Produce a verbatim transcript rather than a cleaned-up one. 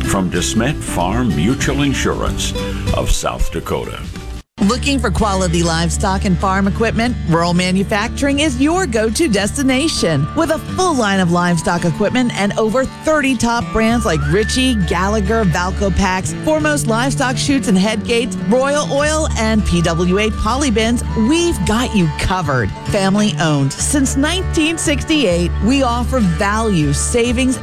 from DeSmet Farm Mutual Insurance of South Dakota. Looking for quality livestock and farm equipment? Rural Manufacturing is your go-to destination. With a full line of livestock equipment and over thirty top brands like Ritchie, Gallagher, Valco Packs, Foremost Livestock Chutes and Head Gates, Royal Oil, and P W A Polybins, we've got you covered. Family owned since nineteen sixty-eight, we offer value, savings,